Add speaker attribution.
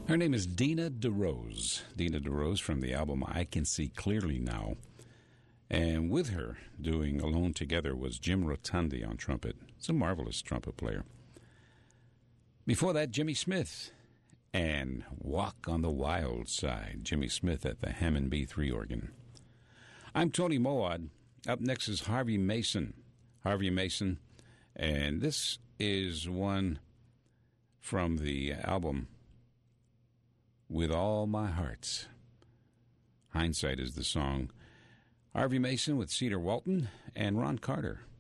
Speaker 1: Her name is Dina DeRose. Dina DeRose from the album I Can See Clearly Now. And with her, doing Alone Together, was Jim Rotundi on trumpet. He's a marvelous trumpet player. Before that, Jimmy Smith and Walk on the Wild Side. Jimmy Smith at the Hammond B3 organ. I'm Tony Moad. Up next is Harvey Mason. Harvey Mason. And this is one from the album With All My Heart. Hindsight is the song. Harvey Mason with Cedar Walton and Ron Carter.